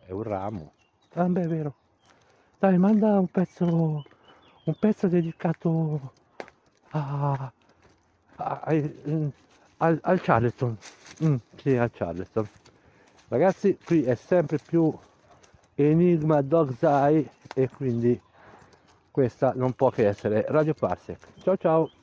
è un ramo. Ah, beh, è vero. Dai, manda un pezzo dedicato a, al Charleston. Sì, al Charleston. Ragazzi, qui è sempre più Enigma Dog's Eye e quindi questa non può che essere Radio Parsec. Ciao ciao!